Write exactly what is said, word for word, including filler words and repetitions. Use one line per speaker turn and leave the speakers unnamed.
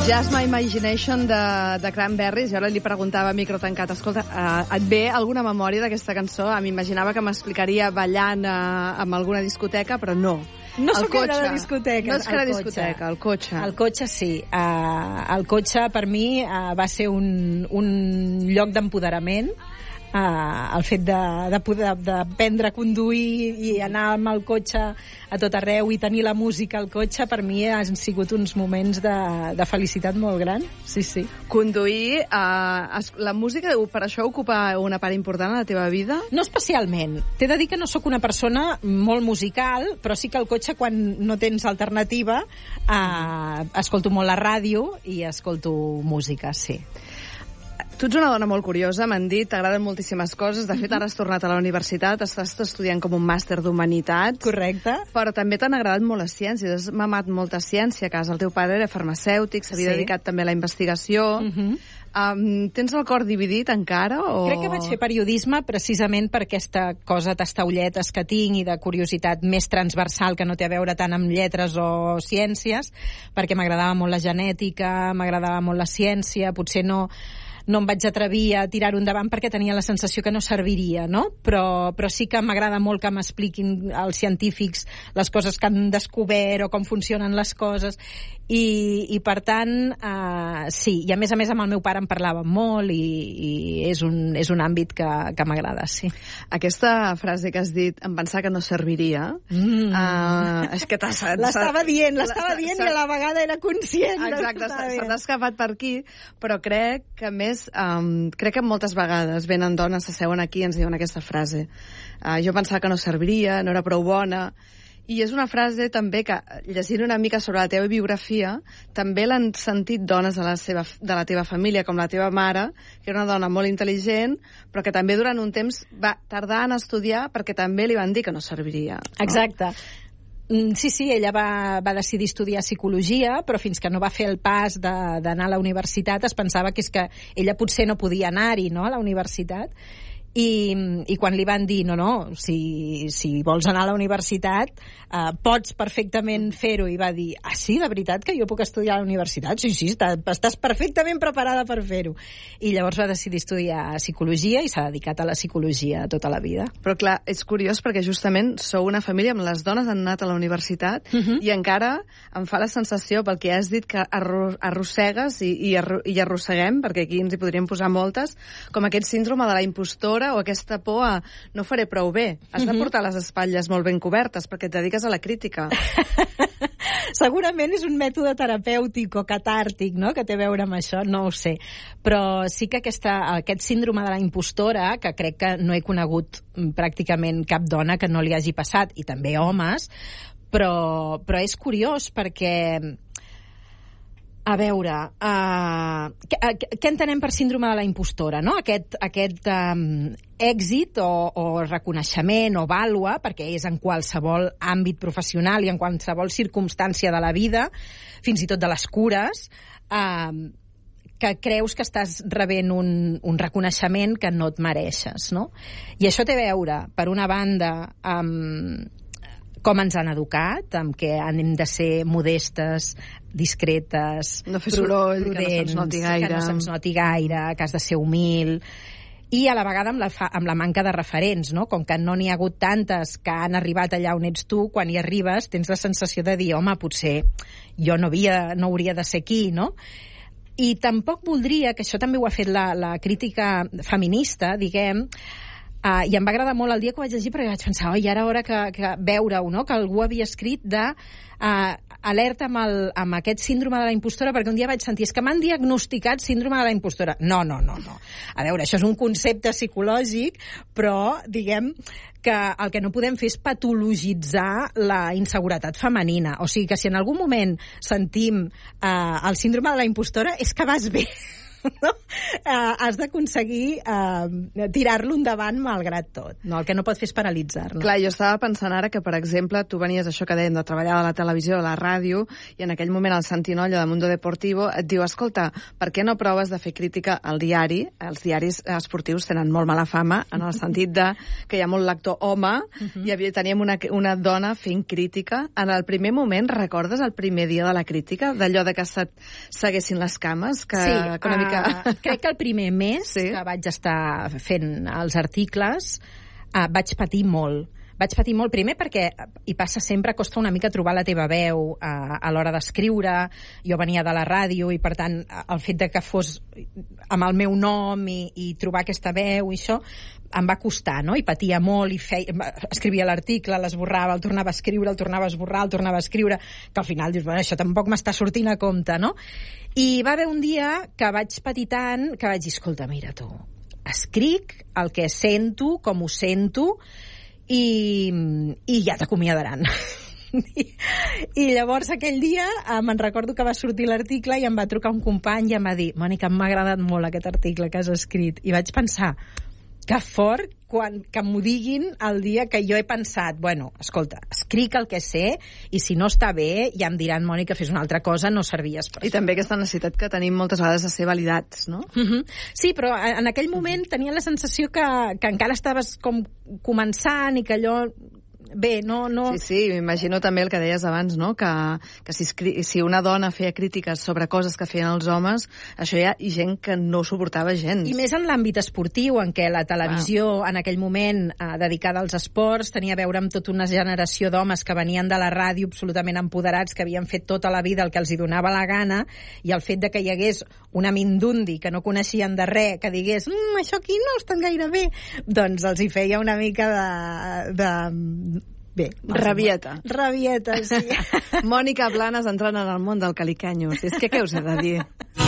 Just My Imagination de, de Cranberries. Jo ara li preguntava a micro tancat, escolta, eh, et ve alguna memòria d'aquesta cançó? M'imaginava que m'explicaria ballant eh, en alguna discoteca, però no.
No sóc gaire de discoteca.
No és que era discoteca, el cotxe.
El cotxe sí. Uh, el cotxe per mi uh, va ser un, un lloc d'empoderament. Uh, el fet de, de poder d'aprendre a conduir i anar amb el cotxe a tot arreu i tenir la música al cotxe, per mi han sigut uns moments de, de felicitat molt gran. Sí, sí.
Conduir, uh, la música per això ocupa una part important a la teva vida?
No especialment. T'he de dir que no sóc una persona molt musical, però sí que el cotxe, quan no tens alternativa, uh, escolto molt la ràdio i escolto música, sí.
Tu ets una dona molt curiosa, m'han dit, t'agraden moltíssimes coses. De fet, ara has tornat a la universitat, estàs estudiant com un màster d'Humanitats.
Correcte.
Però també t'han agradat molt les ciències, has mamat molta ciència a casa. El teu pare era farmacèutic, s'havia sí. dedicat també a la investigació. Uh-huh. Um, tens el cor dividit encara? O...
Crec que vaig fer periodisme precisament per aquesta cosa tastaulletes que tinc i de curiositat més transversal que no té a veure tant amb lletres o ciències, perquè m'agradava molt la genètica, m'agradava molt la ciència, potser no... no em vaig atrevir a tirar-ho endavant perquè tenia la sensació que no serviria, no? Però, però sí que m'agrada molt que m'expliquin els científics les coses que han descobert o com funcionen les coses. I, i per tant, uh, sí. I a més a més amb el meu pare en parlàvem molt i, i és, un, és un àmbit que, que m'agrada, sí.
Aquesta frase que has dit, em pensava que no serviria, mm. uh, és que t'has...
L'estava dient, l'estava dient i a la vegada era conscient.
Exacte, se t'ha escapat per aquí, però crec que més Um, crec que moltes vegades venen dones, s'asseuen aquí i ens diuen aquesta frase. Uh, jo pensava que no serviria, no era prou bona. I és una frase també que, llegint una mica sobre la teva biografia, també l'han sentit dones de la, seva, de la teva família, com la teva mare, que era una dona molt intel·ligent, però que també durant un temps va tardar en estudiar perquè també li van dir que no serviria. No?
Exacte. Sí, sí, ella va, va decidir estudiar psicologia, però fins que no va fer el pas d'anar a la universitat es pensava que és que ella potser no podia anar-hi, no?, a la universitat. I, i quan li van dir, no, no, si, si vols anar a la universitat, eh, pots perfectament fer-ho, i va dir, ah, sí, de veritat que jo puc estudiar a la universitat? Sí, sí, està, estàs perfectament preparada per fer-ho. I llavors va decidir estudiar psicologia i s'ha dedicat a la psicologia tota la vida.
Però clar, és curiós perquè justament sou una família amb les dones han anat a la universitat uh-huh. i encara em fa la sensació, pel que has dit, que arrossegues i, i, arro, i arrosseguem, perquè aquí ens hi podríem posar moltes, com aquest síndrome de la impostora o aquesta por a no faré prou bé. Has de portar les espatlles molt ben cobertes perquè et dediques a la crítica.
Segurament és un mètode terapèutic o catàrtic, no?, que té a veure amb això, no ho sé. Però sí que aquesta, aquest síndrome de la impostora, que crec que no he conegut pràcticament cap dona que no li hagi passat, i també homes, però, però és curiós perquè... A veure, uh, què, què entenem per síndrome de la impostora, no? Aquest, aquest um, èxit o, o reconeixement o vàlua, perquè és en qualsevol àmbit professional i en qualsevol circumstància de la vida, fins i tot de les cures, uh, que creus que estàs rebent un, un reconeixement que no et mereixes, no? I això té a veure, per una banda, amb com ens han educat, amb què hem de ser modestes, discretes,
no fer soroll, prudents, que no se'ns noti gaire,
que no se'ns noti gaire, que has de ser humil, i a la vegada amb la, fa, amb la manca de referents, no? Com que no n'hi ha hagut tantes que han arribat allà on ets tu, quan hi arribes tens la sensació de dir, home, potser jo no, havia, no hauria de ser aquí, no? I tampoc voldria, que això també ho ha fet la, la crítica feminista, diguem, Uh, i em va agradar molt el dia que ho vaig llegir perquè vaig pensar, oi, ara hora que, que veure-ho, no?, que algú havia escrit de uh, alerta amb, el, amb aquest síndrome de la impostora, perquè un dia vaig sentir, és que m'han diagnosticat síndrome de la impostora. No, no, no, no. A veure, això és un concepte psicològic, però diguem que el que no podem fer és patologitzar la inseguretat femenina. O sigui que si en algun moment sentim uh, el síndrome de la impostora és que vas bé. no? Uh, has d'aconseguir uh, tirar-lo endavant malgrat tot. No? El que no pot fer és paralitzar-nos.
Clar, jo estava pensant ara que, per exemple, tu venies això que dèiem de treballar a la televisió, a la ràdio, i en aquell moment el Santi Nolla de Mundo Deportivo et diu, escolta, per què no proves de fer crítica al diari? Els diaris esportius tenen molt mala fama, en el sentit de que hi ha molt lector home, uh-huh. i havia, teníem una, una dona fent crítica. En el primer moment, recordes el primer dia de la crítica? D'allò de que se seguessin les cames? Que,
sí,
que una mica...
uh, crec que el primer mes sí. que vaig estar fent els articles uh, vaig patir molt. Vaig patir molt, primer perquè hi passa sempre, costa una mica trobar la teva veu a, a l'hora d'escriure. Jo venia de la ràdio i, per tant, el fet de que fos amb el meu nom i, i trobar aquesta veu i això em va costar, no? I patia molt i feia, escrivia l'article, l'esborrava, el tornava a escriure, el tornava a esborrar, el tornava a escriure, que al final dius, bueno, això tampoc m'està sortint a compte, no? I va haver un dia que vaig patir tant que vaig dir, escolta, mira tu, escric el que sento, com ho sento, i, i ja t'acomiadaran. I, I llavors aquell dia eh, me'n recordo que va sortir l'article i em va trucar un company i em va dir, Mònica, m'ha agradat molt aquest article que has escrit. I vaig pensar, que fort quan, que m'ho diguin el dia que jo he pensat, bueno, escolta, escric el que sé i si no està bé ja em diran, Mònica, fes una altra cosa, no servies per
I això. També aquesta necessitat que tenim moltes vegades de ser validats, no?
Uh-huh. Sí, però en aquell moment tenia la sensació que, que encara estaves com començant i que allò... Bé, no... no...
Sí, sí, m'imagino també el que deies abans, no? Que, que si, si una dona feia crítiques sobre coses que feien els homes, això hi ha gent que no suportava gens.
I més en l'àmbit esportiu, en què la televisió, wow. en aquell moment, eh, dedicada als esports, tenia a veure amb tota una generació d'homes que venien de la ràdio absolutament empoderats, que havien fet tota la vida el que els hi donava la gana, i el fet de que hi hagués una mindundi que no coneixien de res, que digués, mm, això aquí no està gaire bé, doncs els hi feia una mica de... de Bé,
rabieta.
Rabieta, sí.
Mònica Blanes entrant en el món del calicanyo. És que què us he de dir?